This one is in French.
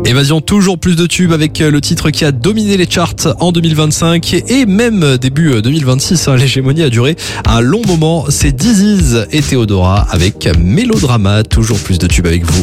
Évasion, toujours plus de tubes avec le titre qui a dominé les charts en 2025 et même début 2026. L'hégémonie a duré un long moment. C'est Disease et Théodora avec Mélodrama. Toujours plus de tubes avec vous.